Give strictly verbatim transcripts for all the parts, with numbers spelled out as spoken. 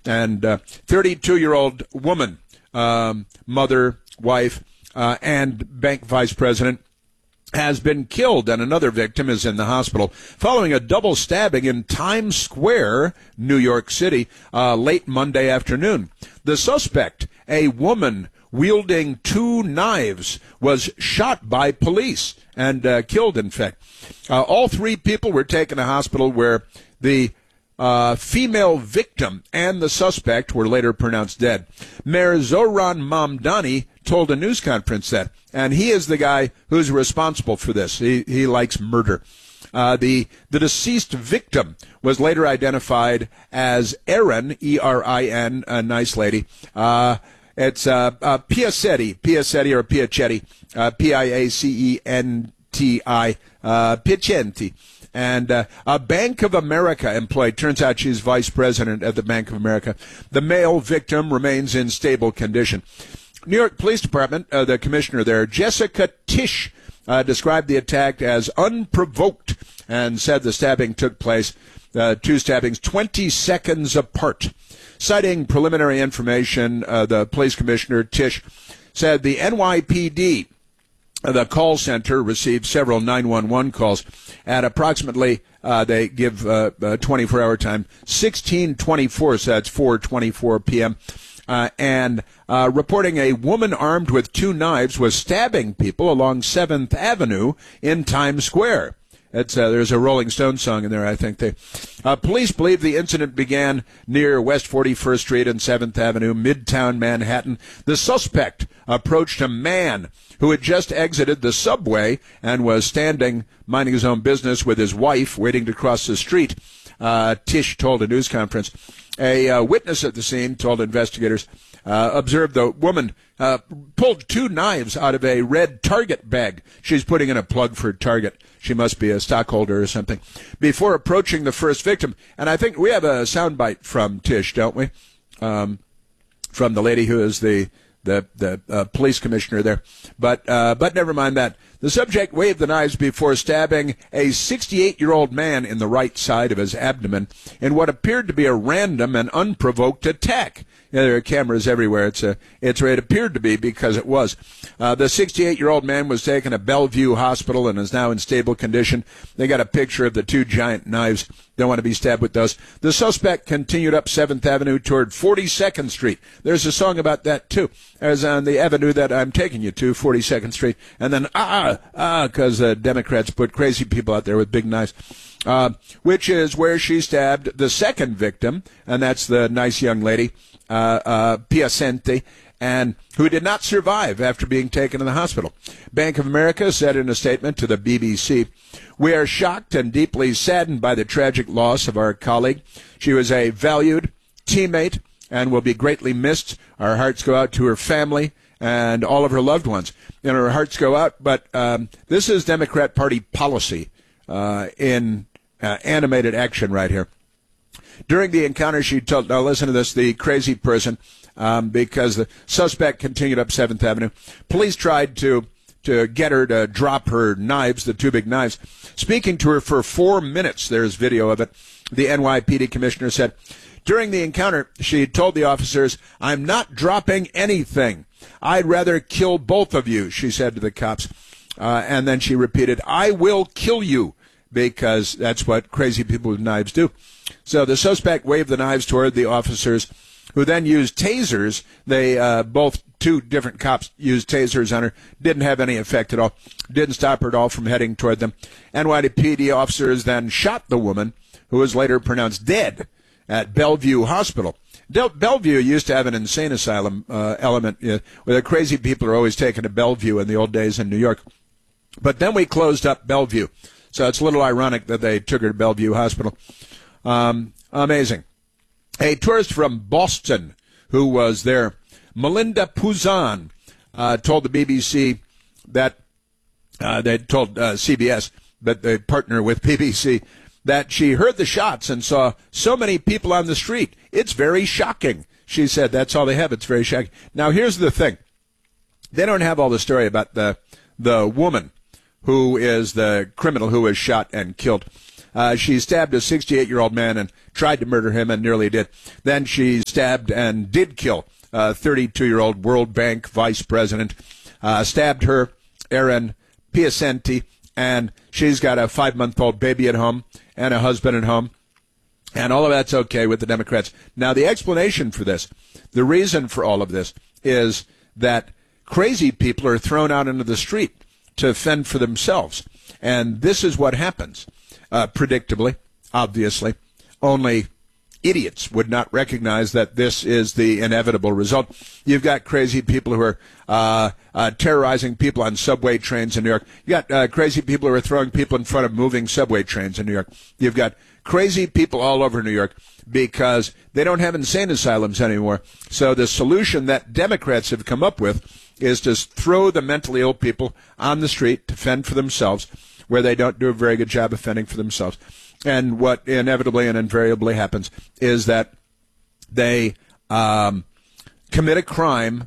and uh, thirty-two-year-old woman, um, mother, wife, uh, and bank vice president, has been killed, and another victim is in the hospital following a double stabbing in Times Square, New York City, uh, late Monday afternoon. The suspect, a woman wielding two knives, was shot by police and uh, killed, in fact. Uh, all three people were taken to hospital where the uh, female victim and the suspect were later pronounced dead. Mayor Zohran Mamdani told a news conference that, and he is the guy who's responsible for this. He, he likes murder. Uh, the the deceased victim was later identified as Erin, E R I N, a nice lady. Uh, it's uh, uh, Piacetti, Piacetti or Piacetti, uh, P I A C E N T I, uh, Piacenti. And uh, a Bank of America employee, turns out she's vice president at the Bank of America. The male victim remains in stable condition. New York Police Department, uh, the commissioner there, Jessica Tisch, uh, described the attack as unprovoked and said the stabbing took place, uh, two stabbings, twenty seconds apart. Citing preliminary information, uh, the police commissioner, Tisch, said the N Y P D, uh, the call center, received several nine one one calls at approximately, uh, they give uh, uh, twenty-four hour time, sixteen twenty-four, so that's four twenty-four p.m., Uh, and uh, reporting a woman armed with two knives was stabbing people along seventh Avenue in Times Square. It's, uh, there's a Rolling Stones song in there, I think. They, uh, police believe the incident began near West forty-first Street and seventh Avenue, Midtown Manhattan. The suspect approached a man who had just exited the subway and was standing, minding his own business with his wife, waiting to cross the street. Uh, Tisch told a news conference. A uh, witness at the scene told investigators, uh, observed the woman uh, pulled two knives out of a red Target bag. She's putting in a plug for Target. She must be a stockholder or something. Before approaching the first victim, and I think we have a soundbite from Tisch, don't we? Um, from the lady who is the the the uh, police commissioner there. But uh, but never mind that. The subject waved the knives before stabbing a sixty-eight-year-old man in the right side of his abdomen in what appeared to be a random and unprovoked attack. Yeah, there are cameras everywhere. It's a, it's it appeared to be because it was. Uh, the sixty-eight-year-old man was taken to Bellevue Hospital and is now in stable condition. They got a picture of the two giant knives. Don't want to be stabbed with those. The suspect continued up seventh Avenue toward forty-second Street. There's a song about that, too. There's on the avenue that I'm taking you to, forty-second Street. And then, ah, ah, because the Democrats put crazy people out there with big knives. Uh, which is where she stabbed the second victim, and that's the nice young lady, uh, uh, Piacenti, and who did not survive after being taken to the hospital. Bank of America said in a statement to the B B C, "We are shocked and deeply saddened by the tragic loss of our colleague. She was a valued teammate and will be greatly missed. Our hearts go out to her family and all of her loved ones." And our hearts go out, but um, this is Democrat Party policy uh, in uh, animated action right here. During the encounter, she told, now listen to this, the crazy person, um, because the suspect continued up seventh Avenue. Police tried to to get her to drop her knives, the two big knives. Speaking to her for four minutes, there's video of it, the N Y P D commissioner said, during the encounter, she told the officers, "I'm not dropping anything. I'd rather kill both of you," she said to the cops. Uh, and then she repeated, "I will kill you," because that's what crazy people with knives do. So the suspect waved the knives toward the officers, who then used tasers. They uh, both, two different cops used tasers on her. Didn't have any effect at all. Didn't stop her at all from heading toward them. N Y P D officers then shot the woman, who was later pronounced dead at Bellevue Hospital. Del- Bellevue used to have an insane asylum uh, element, uh, where the crazy people are always taken to Bellevue in the old days in New York. But then we closed up Bellevue. So it's a little ironic that they took her to Bellevue Hospital. Um, amazing. A tourist from Boston who was there, Melinda Puzan, uh, told the B B C that, uh, they told uh, C B S, but they partner with B B C, that she heard the shots and saw so many people on the street. It's very shocking. She said that's all they have. It's very shocking. Now, here's the thing. They don't have all the story about the the woman who is the criminal who was shot and killed. Uh, she stabbed a sixty-eight-year-old man and tried to murder him and nearly did. Then she stabbed and did kill a thirty-two-year-old World Bank vice president. Uh, stabbed her, Erin Piacenti, and she's got a five-month-old baby at home and a husband at home. And all of that's okay with the Democrats. Now, the explanation for this, the reason for all of this, is that crazy people are thrown out into the street to fend for themselves. And this is what happens. Uh, predictably, obviously, only idiots would not recognize that this is the inevitable result. You've got crazy people who are uh, uh, terrorizing people on subway trains in New York. You've got uh, crazy people who are throwing people in front of moving subway trains in New York. You've got crazy people all over New York because they don't have insane asylums anymore. So the solution that Democrats have come up with is to throw the mentally ill people on the street to fend for themselves, where they don't do a very good job of fending for themselves. And what inevitably and invariably happens is that they um, commit a crime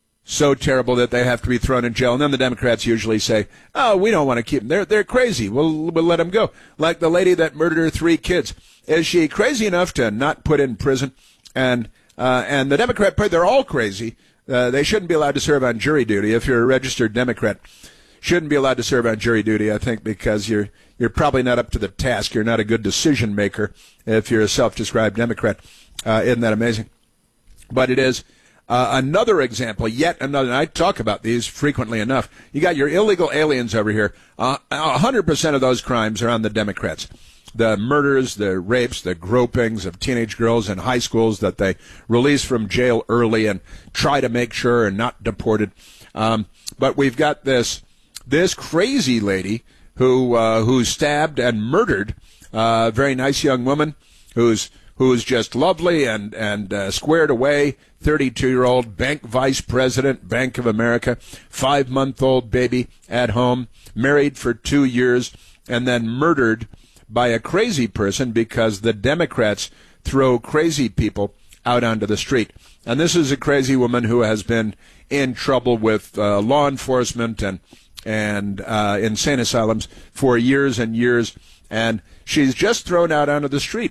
so terrible that they have to be thrown in jail. And then the Democrats usually say, oh, we don't want to keep them. They're, they're crazy. We'll, we'll let them go. Like the lady that murdered her three kids. Is she crazy enough to not put in prison? And uh, and the Democrat Party, they're all crazy. Uh, they shouldn't be allowed to serve on jury duty. If you're a registered Democrat, shouldn't be allowed to serve on jury duty, I think, because you're you're probably not up to the task. You're not a good decision maker if you're a self-described Democrat. Uh, isn't that amazing? But it is uh, another example, yet another, and I talk about these frequently enough. You got your illegal aliens over here. Uh, one hundred percent of those crimes are on the Democrats. The murders, the rapes, the gropings of teenage girls in high schools that they release from jail early and try to make sure are not deported. Um, but we've got this this crazy lady who uh, who stabbed and murdered a very nice young woman who's who's just lovely and and uh, squared away. thirty-two-year-old bank vice president, Bank of America, five-month-old baby at home, married for two years, and then murdered by a crazy person because the Democrats throw crazy people out onto the street. And this is a crazy woman who has been in trouble with uh, law enforcement and and uh, insane asylums for years and years, and she's just thrown out onto the street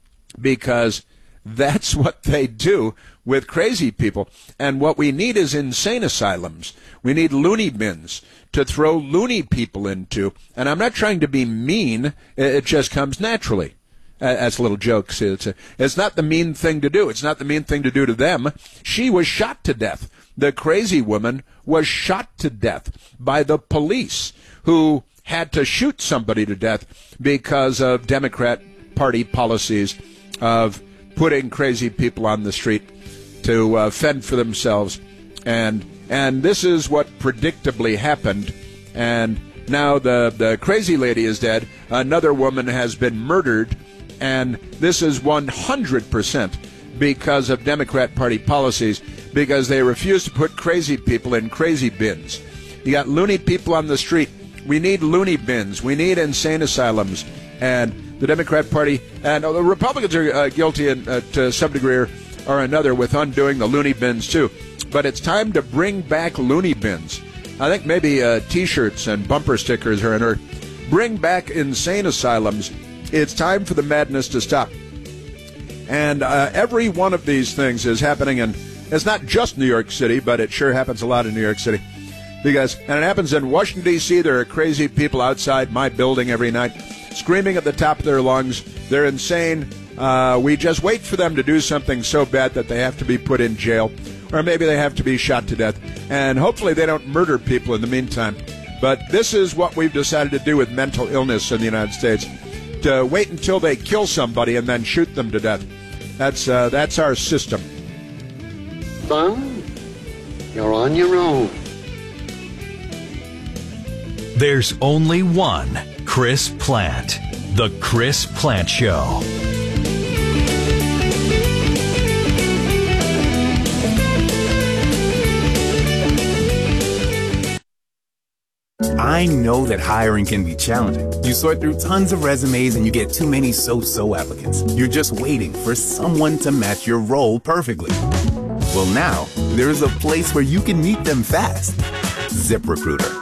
because that's what they do with crazy people. And what we need is insane asylums. We need loony bins to throw loony people into. And I'm not trying to be mean. It just comes naturally. Uh, that's a little joke. See, it's, a, it's not the mean thing to do. It's not the mean thing to do to them. She was shot to death. The crazy woman was shot to death by the police, who had to shoot somebody to death because of Democrat Party policies of putting crazy people on the street to uh, fend for themselves. And and this is what predictably happened. And now the, the crazy lady is dead. Another woman has been murdered. And this is one hundred percent because of Democrat Party policies, because they refuse to put crazy people in crazy bins. You got loony people on the street. We need loony bins. We need insane asylums. And the Democrat Party and uh, the Republicans are uh, guilty in, uh, to some degree or, or another with undoing the loony bins too. But it's time to bring back loony bins. I think maybe uh, T-shirts and bumper stickers are in order. Bring back insane asylums. It's time for the madness to stop. And uh, every one of these things is happening in, it's not just New York City, but it sure happens a lot in New York City. Because, and it happens in Washington, D C There are crazy people outside my building every night, screaming at the top of their lungs. They're insane. Uh, we just wait for them to do something so bad that they have to be put in jail. Or maybe they have to be shot to death. And hopefully they don't murder people in the meantime. But this is what we've decided to do with mental illness in the United States. To wait until they kill somebody and then shoot them to death. That's, uh, that's our system. Son, you're on your own. There's only one Chris Plante. The Chris Plante Show. I know that hiring can be challenging. You sort through tons of resumes and you get too many so-so applicants. You're just waiting for someone to match your role perfectly. Well, now, there's a place where you can meet them fast. ZipRecruiter.